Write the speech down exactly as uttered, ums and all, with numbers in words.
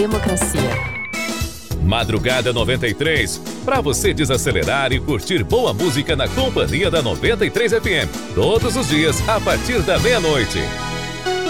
democracia. Madrugada noventa e três, para você desacelerar e curtir boa música na companhia da noventa e três F M, todos os dias a partir da meia-noite.